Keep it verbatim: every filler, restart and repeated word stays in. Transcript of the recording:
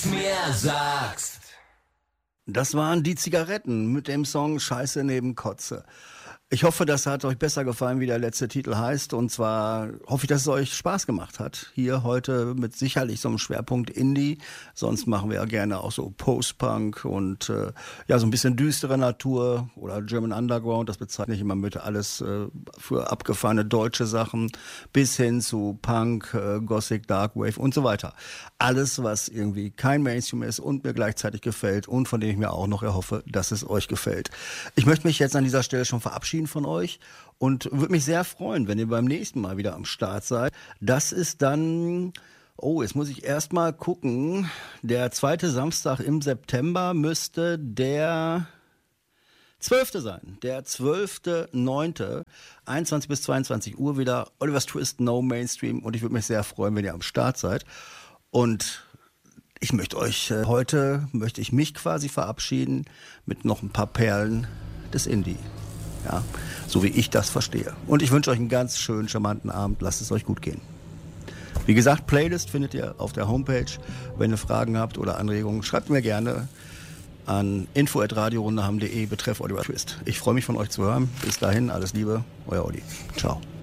Mir sagst. Das waren die Zigaretten mit dem Song Scheiße neben Kotze. Ich hoffe, das hat euch besser gefallen, wie der letzte Titel heißt. Und zwar hoffe ich, dass es euch Spaß gemacht hat. Hier heute mit sicherlich so einem Schwerpunkt Indie. Sonst machen wir ja gerne auch so Post-Punk und äh, ja so ein bisschen düstere Natur oder German Underground. Das bezeichne ich immer mit alles äh, für abgefahrene deutsche Sachen bis hin zu Punk, äh, Gothic, Darkwave und so weiter. Alles, was irgendwie kein Mainstream ist und mir gleichzeitig gefällt und von dem ich mir auch noch erhoffe, dass es euch gefällt. Ich möchte mich jetzt an dieser Stelle schon verabschieden von euch und würde mich sehr freuen, wenn ihr beim nächsten Mal wieder am Start seid. Das ist dann, oh, jetzt muss ich erst mal gucken, der zweite Samstag im September müsste der zwölfte sein. Der zwölfte neunte einundzwanzig bis zweiundzwanzig Uhr wieder Oliver's Twist, No Mainstream, und ich würde mich sehr freuen, wenn ihr am Start seid. Und ich möchte euch, äh, heute möchte ich mich quasi verabschieden mit noch ein paar Perlen des Indie. Ja, so wie ich das verstehe. Und ich wünsche euch einen ganz schönen, charmanten Abend. Lasst es euch gut gehen. Wie gesagt, Playlist findet ihr auf der Homepage. Wenn ihr Fragen habt oder Anregungen, schreibt mir gerne an info at radiorundehaben punkt de betreff Oliver Twist. Ich freue mich, von euch zu hören. Bis dahin, alles Liebe, euer Olli. Ciao.